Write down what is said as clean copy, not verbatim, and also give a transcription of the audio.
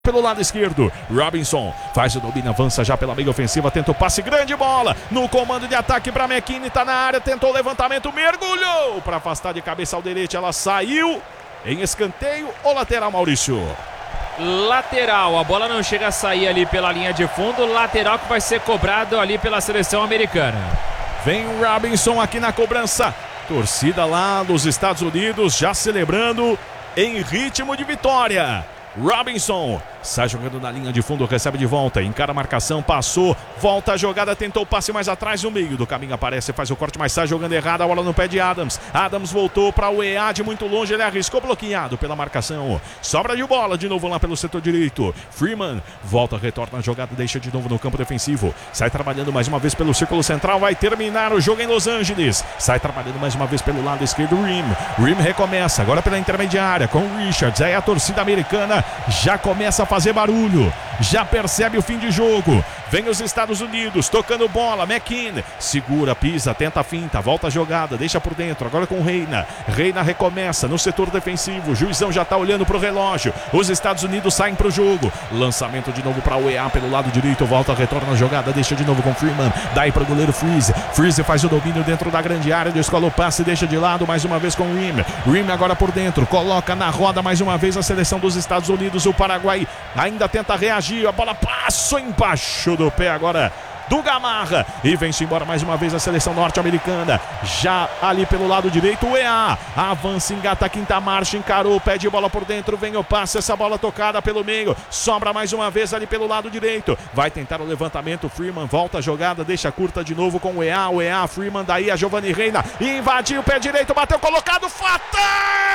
Pelo lado esquerdo, Robinson faz o domínio, avança já pela meia ofensiva, tenta o passe, grande bola, no comando de ataque para McKinney, tá na área, tentou o levantamento, mergulhou para afastar de cabeça ao direito, ela saiu em escanteio ou lateral, Maurício? Lateral, a bola não chega a sair ali pela linha de fundo, lateral que vai ser cobrado ali pela seleção americana. Vem o Robinson aqui na cobrança, torcida lá dos Estados Unidos já celebrando em ritmo de vitória. Robinson sai jogando na linha de fundo, recebe de volta, encara a marcação, passou, volta a jogada, tentou o passe mais atrás, no meio do caminho aparece, faz o corte, mas sai jogando errado, a bola no pé de Adams. Adams voltou para o EA de muito longe, ele arriscou, bloqueado pela marcação. Sobra de bola de novo lá pelo setor direito. Freeman volta, retorna a jogada, deixa de novo no campo defensivo. Sai trabalhando mais uma vez pelo círculo central, vai terminar o jogo em Los Angeles. Sai trabalhando mais uma vez pelo lado esquerdo, Rim recomeça, agora pela intermediária com o Richards. Aí a torcida americana já começa a fazer barulho, já percebe o fim de jogo. Vem os Estados Unidos tocando bola, McKinney segura, pisa, tenta a finta, volta a jogada, deixa por dentro, agora com Reina recomeça no setor defensivo, o juizão já tá olhando pro relógio, os Estados Unidos saem pro jogo, lançamento de novo para o EA pelo lado direito, volta, retorna a jogada, deixa de novo com Freeman, daí pro goleiro Freeze faz o domínio dentro da grande área, descola o passe, deixa de lado mais uma vez com Rim agora por dentro, coloca na roda mais uma vez a seleção dos Estados Unidos, o Paraguai ainda tenta reagir, a bola passou embaixo do pé agora do Gamarra e vem-se embora mais uma vez a seleção norte-americana, já ali pelo lado direito, o EA avança, engata a quinta marcha, encarou, pede bola por dentro, vem o passe, essa bola tocada pelo meio, sobra mais uma vez ali pelo lado direito, vai tentar o levantamento, Freeman volta a jogada, deixa curta de novo com o EA, Freeman, daí a Giovanni Reina, invadiu o pé direito, bateu colocado, fatal!